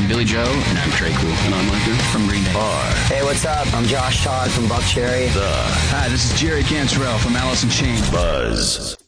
I'm Billy Joe. And I'm Trey Cool. And I'm Micah From Green Day. Hey, what's up? I'm Josh Todd from Buckcherry. Hi, this is Jerry Cantrell from Alice in Chains. Buzz.